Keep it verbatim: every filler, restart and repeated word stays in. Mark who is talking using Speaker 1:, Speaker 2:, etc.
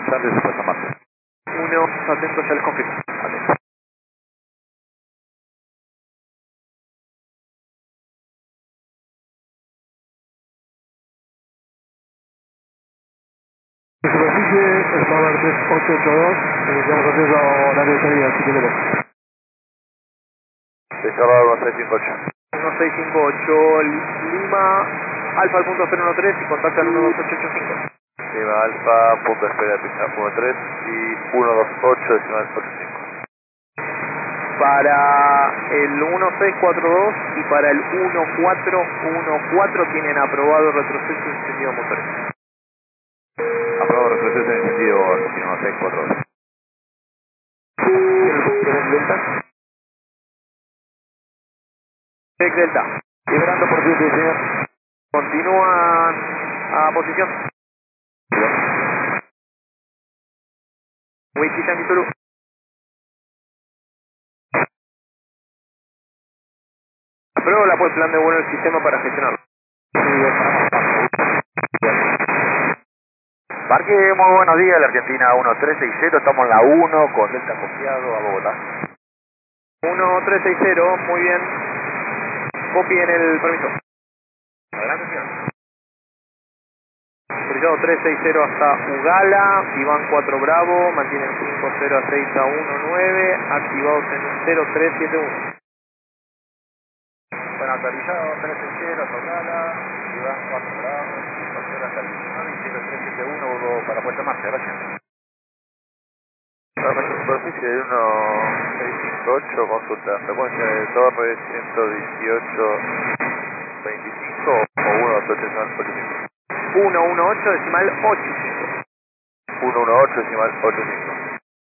Speaker 1: Charlie se pasa Marte.
Speaker 2: uno, atento, ya les confirmo.
Speaker 1: Atento.
Speaker 3: Superficie, Smart tres ocho ocho dos, iniciamos acceso a horario de salida, si tenemos.
Speaker 1: Descarga uno seis cinco ocho.
Speaker 2: uno seis cinco ocho, Lima, Alfa al punto cero uno tres y contacta al uno dos ocho ocho cinco.
Speaker 1: Lima Alfa, punto de espera, pista uno tres y uno dos ocho, decimal ocho cinco.
Speaker 2: Para el uno seis cuatro dos y para el uno cuatro uno cuatro tienen aprobado retroceso y encendido motores.
Speaker 1: Aprobado retroceso en encendido Argentina uno seis cuatro dos.
Speaker 2: ¿Tienen Delta? Tech Delta.
Speaker 1: Liberando por siete, señor.
Speaker 2: Continúan a posición. Wichita Mituru. Apruebo la pues plan de vuelo del sistema para gestionarlo.
Speaker 1: Parque, muy buenos días, la Argentina uno tres seis cero, estamos en la uno con Delta copiado a Bogotá.
Speaker 2: uno tres seis cero, muy bien. Copien el permiso.
Speaker 1: Adelante, señor.
Speaker 2: Autorizado tres seis cero hasta Ugala, Iván cuatro Bravo, mantienen cinco cero a seis a uno nueve, activados en cero tres siete uno.
Speaker 1: Bueno, actualizado tres seis cero, Ugala, Iván cuatro Bravo, cinco cero hasta el diecinueve y cero tres siete uno, Hugo, para puesta en marcha, gracias. Superficie de uno seis cinco ocho, consulta, frecuencia de torre ciento dieciocho veinticinco o uno dos ocho decimal ocho cinco.
Speaker 2: uno uno ocho decimal ocho cinco.
Speaker 1: uno uno ocho decimal ocho cinco.